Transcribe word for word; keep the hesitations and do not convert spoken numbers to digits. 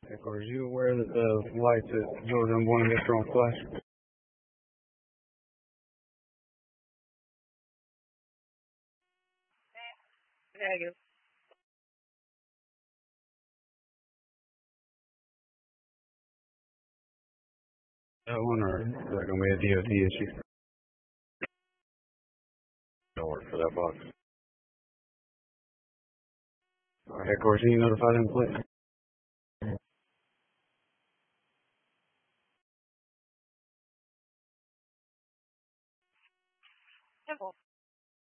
Of course, you aware that the lights at Jordan one are on flash? Negative. That one, or is that going to be a D O T issue? Don't work for that box. Alright, of course, you notify them, please.